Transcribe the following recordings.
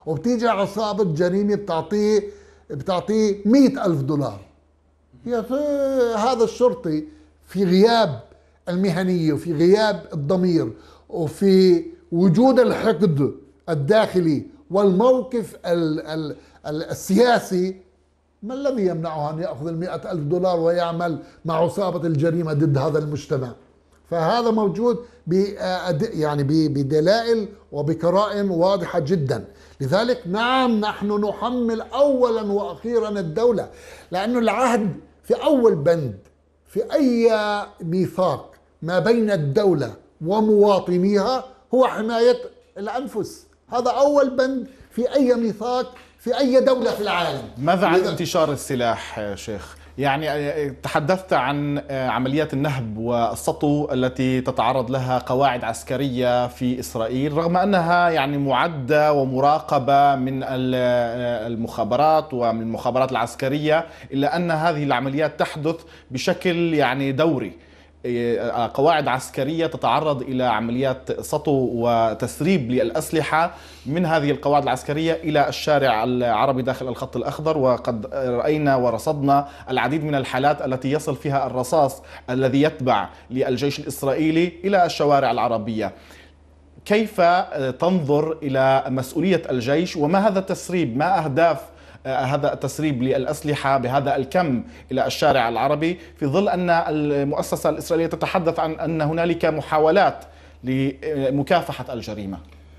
وبتيجي عصابة جريمة بتعطيه 100,000 دولار. يا أخي هذا الشرطي في غياب المهنية وفي غياب الضمير وفي وجود الحقد الداخلي والموقف السياسي، ما الذي يمنعه أن يأخذ 100,000 دولار ويعمل مع عصابة الجريمة ضد هذا المجتمع؟ فهذا موجود يعني بدلائل وبقرائن واضحة جدا. لذلك نعم نحن نحمل أولا وأخيرا الدولة، لأن العهد في أول بند في أي ميثاق ما بين الدولة ومواطنيها هو حماية الأنفس. هذا أول بند في أي ميثاق في أي دولة في العالم. ماذا عن انتشار السلاح شيخ؟ يعني تحدثت عن عمليات النهب والسطو التي تتعرض لها قواعد عسكرية في إسرائيل، رغم أنها يعني معدة ومراقبة من المخابرات ومن المخابرات العسكرية، إلا أن هذه العمليات تحدث بشكل يعني دوري. قواعد عسكرية تتعرض إلى عمليات سطو وتسريب للأسلحة من هذه القواعد العسكرية إلى الشارع العربي داخل الخط الأخضر، وقد رأينا ورصدنا العديد من الحالات التي يصل فيها الرصاص الذي يتبع للجيش الإسرائيلي إلى الشوارع العربية. كيف تنظر إلى مسؤولية الجيش وما هذا التسريب؟ ما أهداف هذا التسريب للأسلحة بهذا الكم إلى الشارع العربي، في ظل أن المؤسسة الإسرائيلية تتحدث عن أن هنالك محاولات لمكافحة الجريمة؟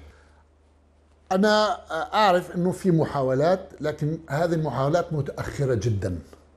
أنا أعرف أنه في محاولات، لكن هذه المحاولات متأخرة جدا.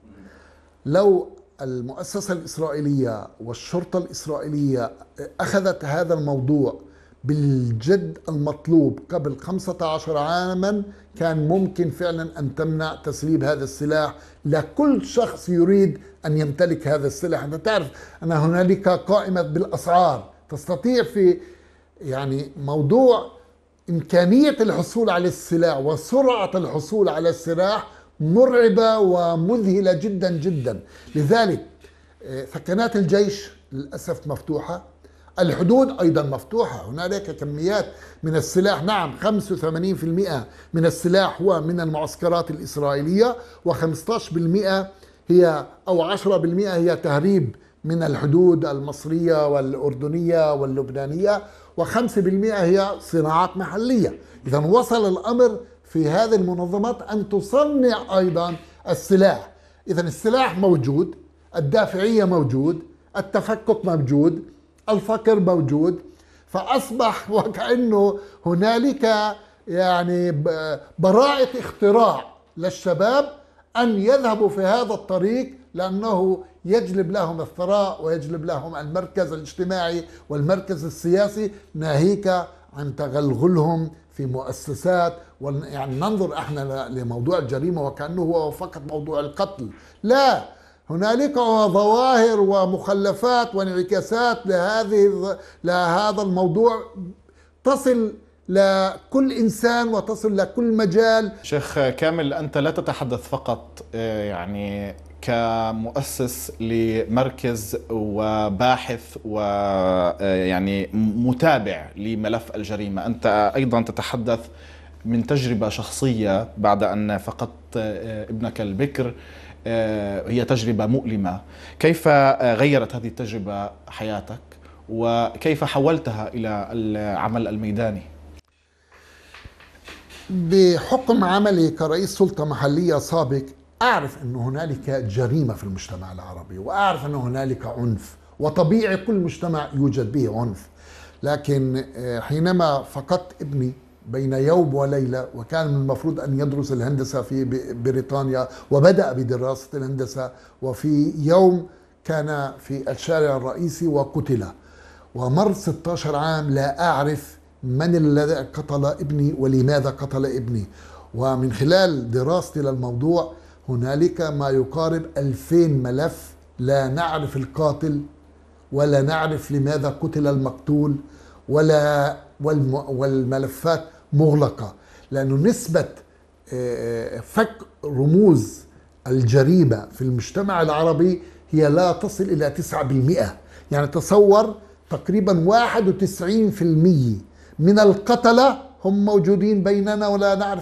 لو المؤسسة الإسرائيلية والشرطة الإسرائيلية أخذت هذا الموضوع بالجد المطلوب قبل 15 عاما، كان ممكن فعلا أن تمنع تسريب هذا السلاح لكل شخص يريد أن يمتلك هذا السلاح. أنت تعرف أن هنالك قائمة بالأسعار، تستطيع في يعني موضوع إمكانية الحصول على السلاح وسرعة الحصول على السلاح مرعبة ومذهلة جدا جدا. لذلك ثكنات الجيش للأسف مفتوحة، الحدود أيضا مفتوحة، هنالك كميات من السلاح. نعم 85% من السلاح هو من المعسكرات الإسرائيلية، و15% هي أو 10% هي تهريب من الحدود المصرية والأردنية واللبنانية، و5% هي صناعات محلية. إذا وصل الأمر في هذه المنظمات أن تصنع أيضا السلاح. إذا السلاح موجود، الدافعية موجود، التفكك موجود، الفقر موجود، فأصبح وكأنه هنالك يعني براءة اختراع للشباب أن يذهبوا في هذا الطريق، لأنه يجلب لهم الثراء ويجلب لهم المركز الاجتماعي والمركز السياسي، ناهيك عن تغلغلهم في مؤسسات. يعني ننظر احنا لموضوع الجريمة وكأنه هو فقط موضوع القتل، لا، هنالك ظواهر ومخلفات وانعكاسات لهذا الموضوع تصل لكل إنسان وتصل لكل مجال. شيخ كامل، أنت لا تتحدث فقط يعني كمؤسس لمركز وباحث ويعني متابع لملف الجريمة، أنت أيضا تتحدث من تجربة شخصية بعد أن فقدت ابنك البكر. هي تجربة مؤلمة. كيف غيرت هذه التجربة حياتك وكيف حولتها إلى العمل الميداني؟ بحكم عملي كرئيس سلطة محلية سابق أعرف أن هنالك جريمة في المجتمع العربي، وأعرف أن هنالك عنف، وطبيعي كل مجتمع يوجد به عنف. لكن حينما فقدت ابني بين يوم وليلة، وكان من المفروض أن يدرس الهندسة في بريطانيا وبدأ بدراسة الهندسة، وفي يوم كان في الشارع الرئيسي وقتل، ومر 16 عام لا أعرف من الذي قتل ابني ولماذا قتل ابني. ومن خلال دراستي للموضوع هنالك ما يقارب 2000 ملف، لا نعرف القاتل ولا نعرف لماذا قتل المقتول، والملفات مغلقة، لأنه نسبة فك رموز الجريمة في المجتمع العربي هي لا تصل إلى 9%. يعني تصور تقريبا 91% من القتلة هم موجودين بيننا ولا نعرف